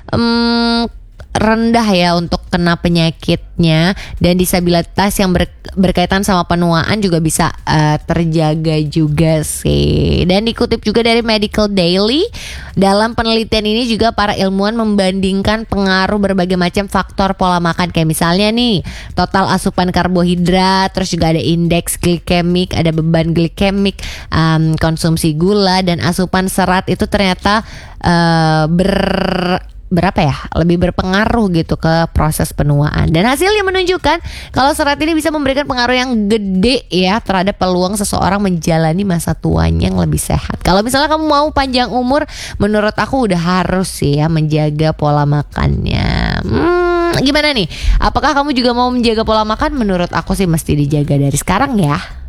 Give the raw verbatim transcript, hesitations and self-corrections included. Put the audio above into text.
um, rendah ya untuk kena penyakitnya, dan disabilitas yang ber, berkaitan sama penuaan juga bisa uh, terjaga juga sih. Dan dikutip juga dari Medical Daily, dalam penelitian ini juga para ilmuwan membandingkan pengaruh berbagai macam faktor pola makan, kayak misalnya nih total asupan karbohidrat, terus juga ada indeks glikemik, ada beban glikemik, um, konsumsi gula, dan asupan serat itu ternyata uh, ber berapa ya, lebih berpengaruh gitu ke proses penuaan. Dan hasilnya menunjukkan kalau serat ini bisa memberikan pengaruh yang gede ya terhadap peluang seseorang menjalani masa tuanya yang lebih sehat. Kalau misalnya kamu mau panjang umur, menurut aku udah harus sih ya menjaga pola makannya. Hmm, gimana nih? Apakah kamu juga mau menjaga pola makan? Menurut aku sih mesti dijaga dari sekarang ya.